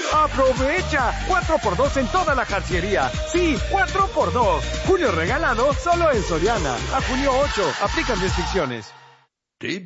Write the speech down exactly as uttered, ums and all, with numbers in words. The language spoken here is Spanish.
¡Aprovecha! cuatro por dos en toda la jarciería. Sí, cuatro por dos. Julio regalado solo en Soriana. A junio ocho. Aplican restricciones. Te